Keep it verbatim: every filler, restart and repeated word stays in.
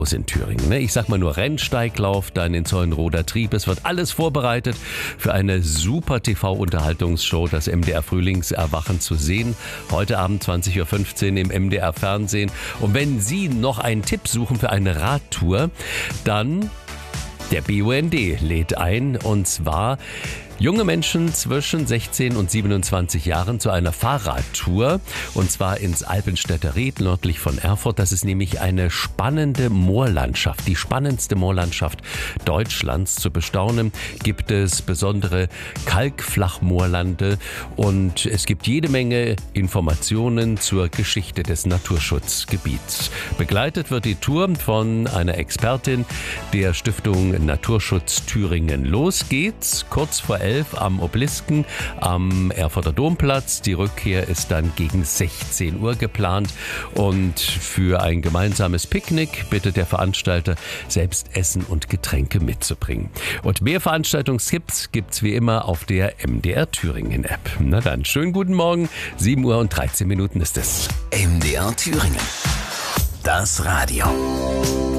in Thüringen. Ne? Ich sag mal nur Rennsteiglauf, dann in Zeulenroder Trieb. Es wird alles vorbereitet für eine super T V-Unterhaltungsshow, das M D R Frühlingserwachen zu sehen. Heute Abend zwanzig Uhr fünfzehn im M D R Fernsehen. Und wenn Sie noch einen Tipp suchen für eine Radtour, dann der B U N D lädt ein, und zwar junge Menschen zwischen sechzehn und siebenundzwanzig Jahren zu einer Fahrradtour, und zwar ins Alpenstädter Ried nördlich von Erfurt. Das ist nämlich eine spannende Moorlandschaft, die spannendste Moorlandschaft Deutschlands. Zu bestaunen gibt es besondere Kalkflachmoorlande und es gibt jede Menge Informationen zur Geschichte des Naturschutzgebiets. Begleitet wird die Tour von einer Expertin der Stiftung Naturschutz Thüringen. Los geht's kurz vor elf am Obelisken am Erfurter Domplatz. Die Rückkehr ist dann gegen sechzehn Uhr geplant, und für ein gemeinsames Picknick bittet der Veranstalter, selbst Essen und Getränke mitzubringen. Und mehr Veranstaltungstipps gibt's wie immer auf der M D R Thüringen App. Na dann, schönen guten Morgen, sieben Uhr und dreizehn Minuten ist es. M D R Thüringen, das Radio.